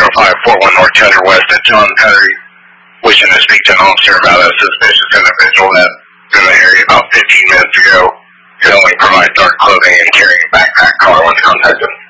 541 North Tender West at John Perry, wishing to speak to an officer about a suspicious individual that was in the area about 15 minutes ago. Could only provide dark clothing and carrying a backpack. Caller 1 contacted.